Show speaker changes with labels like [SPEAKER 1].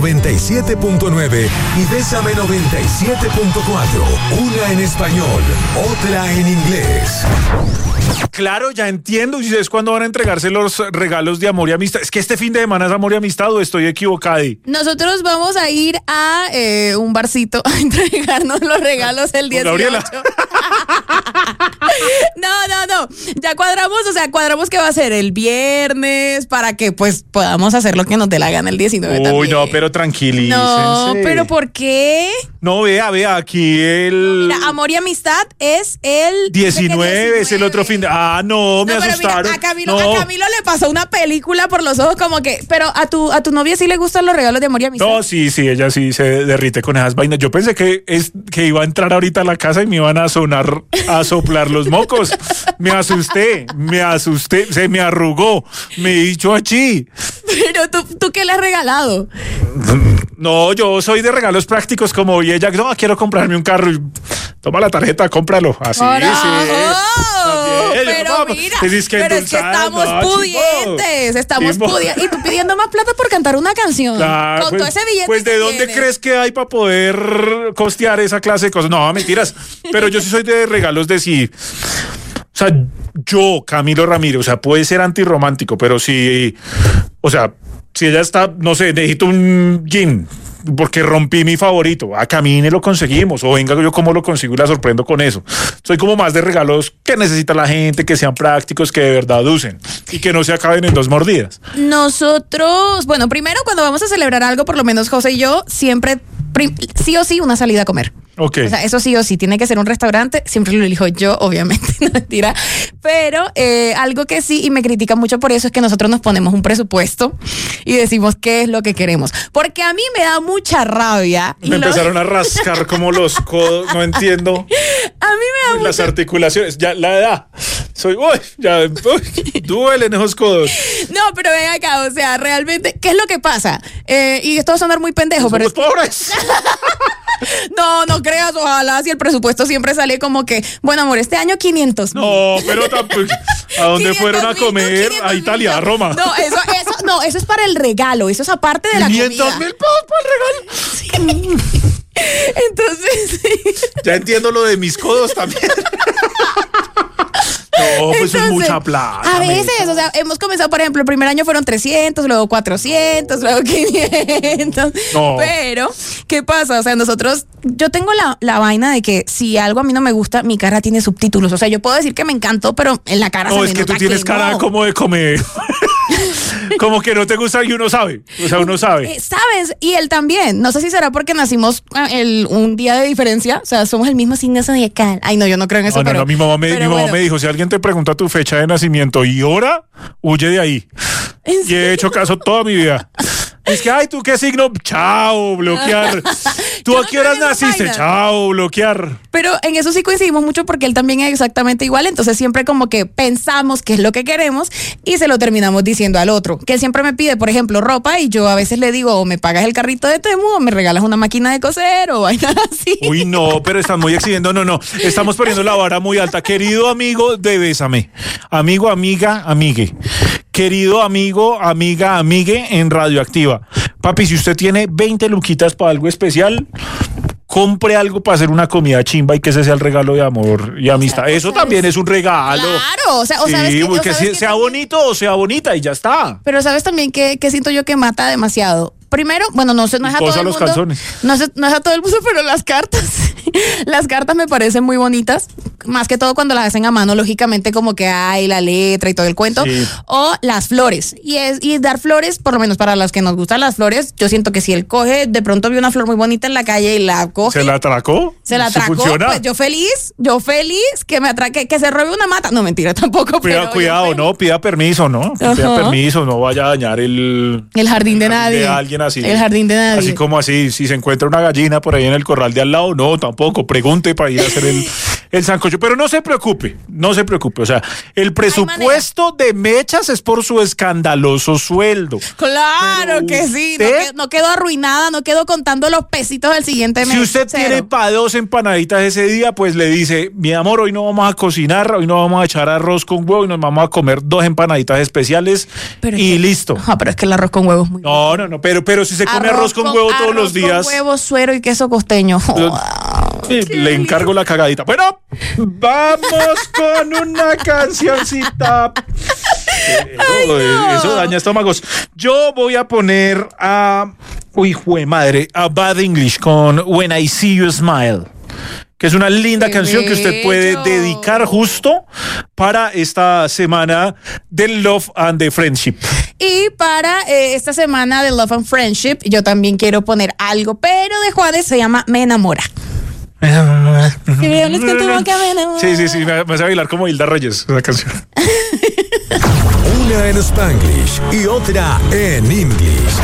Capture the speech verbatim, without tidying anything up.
[SPEAKER 1] noventa y siete punto nueve y Bésame noventa y siete punto cuatro. Una en español, otra en inglés.
[SPEAKER 2] Claro, ya entiendo. ¿Y ustedes cuándo van a entregarse los regalos de amor y amistad? Es que este fin de semana es amor y amistad, ¿o estoy equivocado?
[SPEAKER 3] Nosotros vamos a ir a eh, un barcito a entregarnos los regalos el dieciocho.
[SPEAKER 2] Gabriela.
[SPEAKER 3] No, no, no. Ya cuadramos, o sea, cuadramos que va a ser el viernes para que pues podamos hacer lo que nos dé la gana el diecinueve
[SPEAKER 2] Uy,
[SPEAKER 3] también.
[SPEAKER 2] no, pero tranquilícense.
[SPEAKER 3] No, pero ¿por qué?
[SPEAKER 2] No, vea, vea, aquí el...
[SPEAKER 3] Mira, amor y amistad es el...
[SPEAKER 2] diecinueve, es el otro fin de... Ah, no, me
[SPEAKER 3] No, pero
[SPEAKER 2] asustaron.
[SPEAKER 3] mira, a Camilo,
[SPEAKER 2] no.
[SPEAKER 3] a Camilo le pasó una película por los ojos como que... Pero a tu, a tu novia sí le gustan los regalos de amor y amistad.
[SPEAKER 2] No, sí, sí, ella sí se derrite con esas vainas. Yo pensé que, es, que iba a entrar ahorita a la casa y me iban a sonar, a soplar los mocos. Me asusté, me asusté, se me arrugó, me hizo achí.
[SPEAKER 3] Pero tú, ¿tú qué le has regalado?
[SPEAKER 2] No, yo soy de regalos prácticos como y ella, no, quiero comprarme un carro y toma la tarjeta, cómpralo. Así,
[SPEAKER 3] ¡Oh, no!
[SPEAKER 2] sí.
[SPEAKER 3] ¡Oh!
[SPEAKER 2] También,
[SPEAKER 3] Pero
[SPEAKER 2] vamos.
[SPEAKER 3] mira,
[SPEAKER 2] Te dices que
[SPEAKER 3] pero es que
[SPEAKER 2] endulzando,
[SPEAKER 3] estamos
[SPEAKER 2] ah,
[SPEAKER 3] pudientes,
[SPEAKER 2] chimbo.
[SPEAKER 3] estamos
[SPEAKER 2] Chimbo.
[SPEAKER 3] pudientes. Y tú pidiendo más plata por cantar una canción.
[SPEAKER 2] Claro,
[SPEAKER 3] con
[SPEAKER 2] pues,
[SPEAKER 3] todo ese billete
[SPEAKER 2] pues ¿de
[SPEAKER 3] que
[SPEAKER 2] dónde
[SPEAKER 3] tienes.
[SPEAKER 2] crees que hay para poder costear esa clase de cosas? No, mentiras. Pero yo sí soy de regalos de sí. O sea, yo, Camilo Ramírez, o sea, puede ser antirromántico, pero si, o sea, si ella está, no sé, necesito un jean porque rompí mi favorito, a Camine lo conseguimos, o venga yo como lo consigo y la sorprendo con eso. Soy como más de regalos que necesita la gente, que sean prácticos, que de verdad usen y que no se acaben en dos mordidas.
[SPEAKER 3] Nosotros, bueno, primero cuando vamos a celebrar algo, por lo menos José y yo, siempre, prim- sí o sí, una salida a comer.
[SPEAKER 2] Ok.
[SPEAKER 3] O sea, eso sí o sí, tiene que ser un restaurante, siempre lo elijo yo, obviamente, no mentira, pero eh, algo que sí, y me critican mucho por eso, es que nosotros nos ponemos un presupuesto y decimos qué es lo que queremos, porque a mí me da mucha rabia.
[SPEAKER 2] Me
[SPEAKER 3] lo-
[SPEAKER 2] empezaron a rascar como los codos, no entiendo.
[SPEAKER 3] A mí me da
[SPEAKER 2] Las
[SPEAKER 3] mucha...
[SPEAKER 2] articulaciones, ya la edad. Soy, uy, ya, uy, duelen esos codos.
[SPEAKER 3] No, pero ven acá, o sea, realmente, ¿qué es lo que pasa? Eh, y esto va a sonar muy pendejo, pero...
[SPEAKER 2] Somos pobres.
[SPEAKER 3] No, no creas, ojalá si el presupuesto siempre sale como que, bueno, amor, este año quinientos mil.
[SPEAKER 2] No, pero tampoco. ¿A dónde fueron a comer? A Italia, a Roma.
[SPEAKER 3] No, eso, eso, no, eso es para el regalo, eso es aparte de la comida.
[SPEAKER 2] quinientos mil pesos para el regalo.
[SPEAKER 3] Entonces, sí.
[SPEAKER 2] Ya entiendo lo de mis codos también. No, pues es
[SPEAKER 3] Entonces,
[SPEAKER 2] mucha plata.
[SPEAKER 3] A veces,
[SPEAKER 2] amigo.
[SPEAKER 3] o sea, hemos comenzado, por ejemplo, el primer año fueron trescientos, luego cuatrocientos, luego quinientos.
[SPEAKER 2] No.
[SPEAKER 3] Pero, ¿qué pasa? O sea, nosotros, yo tengo la, la vaina de que si algo a mí no me gusta, mi cara tiene subtítulos. O sea, yo puedo decir que me encantó, pero en la cara se
[SPEAKER 2] No,
[SPEAKER 3] me
[SPEAKER 2] es que tú
[SPEAKER 3] nota
[SPEAKER 2] tienes cara
[SPEAKER 3] no.
[SPEAKER 2] como de comer. Como que no te gusta y uno sabe. O sea, uno sabe.
[SPEAKER 3] Eh, ¿Sabes? Y él también. No sé si será porque nacimos ah, el, un día de diferencia. O sea, somos el mismo signo zodiacal. Ay, no, yo no creo en eso.
[SPEAKER 2] No, no,
[SPEAKER 3] pero,
[SPEAKER 2] no, mi mamá, me, mi
[SPEAKER 3] pero
[SPEAKER 2] mamá
[SPEAKER 3] bueno.
[SPEAKER 2] me dijo, si alguien te pregunta tu fecha de nacimiento y hora, huye de ahí.
[SPEAKER 3] ¿En
[SPEAKER 2] Y he hecho caso toda mi vida. Es que, ay, ¿tú qué signo? Chao, bloquear. ¿Tú
[SPEAKER 3] Yo
[SPEAKER 2] a
[SPEAKER 3] no
[SPEAKER 2] qué horas
[SPEAKER 3] creo en esas
[SPEAKER 2] naciste?
[SPEAKER 3] vainas.
[SPEAKER 2] Chao, bloquear.
[SPEAKER 3] Pero en eso sí coincidimos mucho porque él también es exactamente igual. Entonces siempre como que pensamos qué es lo que queremos y se lo terminamos diciendo al otro. Que él siempre me pide, por ejemplo, ropa y yo a veces le digo, o me pagas el carrito de Temu o me regalas una máquina de coser o vainas así.
[SPEAKER 2] Uy, no, pero están muy exigiendo. No, no, estamos poniendo la vara muy alta. Querido amigo de Bésame, amigo, amiga, amigue. Querido amigo, amiga, amigue en Radioactiva. Papi, si usted tiene veinte luquitas para algo especial, compre algo para hacer una comida chimba y que ese sea el regalo de amor y amistad. Eso también es un regalo.
[SPEAKER 3] Claro, o sea, o
[SPEAKER 2] Sí,
[SPEAKER 3] sabes que, o
[SPEAKER 2] porque
[SPEAKER 3] sabes
[SPEAKER 2] si-
[SPEAKER 3] que
[SPEAKER 2] sea
[SPEAKER 3] también-
[SPEAKER 2] bonito o sea bonita y ya está.
[SPEAKER 3] Pero sabes también que, que siento yo que mata demasiado. Primero, bueno, no sé, no es a
[SPEAKER 2] Cosa
[SPEAKER 3] todo el
[SPEAKER 2] los
[SPEAKER 3] mundo.
[SPEAKER 2] calzones.
[SPEAKER 3] No, sé- no es a todo el mundo, pero las cartas. Las cartas me parecen muy bonitas. Más que todo cuando las hacen a mano, lógicamente, como que hay la letra y todo el cuento.
[SPEAKER 2] Sí.
[SPEAKER 3] O las flores. Y es, y dar flores, por lo menos para los que nos gustan las flores, yo siento que si él coge, de pronto vio una flor muy bonita en la calle y la coge.
[SPEAKER 2] ¿Se la atracó?
[SPEAKER 3] Se la
[SPEAKER 2] ¿Sí
[SPEAKER 3] atracó,
[SPEAKER 2] funciona?
[SPEAKER 3] pues yo feliz, yo feliz que me atraque, que se robe una mata. No, mentira, tampoco.
[SPEAKER 2] Cuida-
[SPEAKER 3] pero yo
[SPEAKER 2] cuidado,
[SPEAKER 3] feliz.
[SPEAKER 2] no, pida permiso, ¿no? Pida
[SPEAKER 3] Ajá.
[SPEAKER 2] permiso, no vaya a dañar el...
[SPEAKER 3] El jardín de nadie.
[SPEAKER 2] De alguien así.
[SPEAKER 3] El jardín de nadie.
[SPEAKER 2] Así como así, si se encuentra una gallina por ahí en el corral de al lado, no, tampoco, pregunte para ir a hacer el, el sancocho. Pero no se preocupe, no se preocupe. O sea, el presupuesto de Mechas es por su escandaloso sueldo.
[SPEAKER 3] Claro
[SPEAKER 2] Pero
[SPEAKER 3] que sí,
[SPEAKER 2] usted,
[SPEAKER 3] no, qued- no quedo arruinada, no quedo contando los pesitos del siguiente mes.
[SPEAKER 2] si usted
[SPEAKER 3] Cero.
[SPEAKER 2] tiene para dos empanaditas ese día, pues le dice, mi amor, hoy no vamos a cocinar, hoy no vamos a echar arroz con huevo y nos vamos a comer dos empanaditas especiales
[SPEAKER 3] Pero es
[SPEAKER 2] y
[SPEAKER 3] que-
[SPEAKER 2] listo.
[SPEAKER 3] Ah, pero es que el arroz con huevo es muy
[SPEAKER 2] No, no, no, pero, pero si se come arroz, con, huevo todos los días,
[SPEAKER 3] Arroz con huevo, suero y queso costeño.
[SPEAKER 2] eh, le encargo la cagadita. Bueno, vamos con una cancioncita. Eh, Eso,
[SPEAKER 3] no.
[SPEAKER 2] eso daña estómagos. Yo voy a poner a, uy, jue madre, a Bad English con When I See You Smile, que es una linda
[SPEAKER 3] ¡Qué
[SPEAKER 2] canción que usted puede
[SPEAKER 3] bello!
[SPEAKER 2] dedicar justo para esta semana del Love and the Friendship.
[SPEAKER 3] Y para eh, esta semana de Love and Friendship, yo también quiero poner algo, pero de Juanes, se llama Me Enamora. Que me hables con tu boca, me enamora.
[SPEAKER 2] Sí, sí, sí, me vas a bailar como Hilda Reyes, esa canción.
[SPEAKER 1] Una en Spanglish y otra en English.